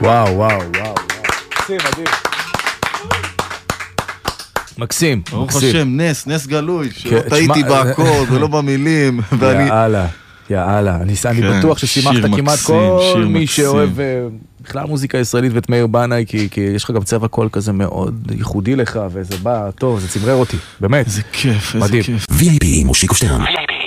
וואו, וואו, וואו. מקסים, מדהים. מקסים, ברוך השם, נס גלוי, שלא טעיתי באקורד ולא במילים. יאללה, אני בטוח ששימחת כמעט כל מי שאוהב בכלל מוזיקה ישראלית ואת מאיר בנאי, כי יש לך גם צבע קול כזה מאוד ייחודי לך, וזה בא טוב, זה צמרר אותי, באמת. איזה כיף, איזה מדהים. כיף. VIP מושיקו שטרן.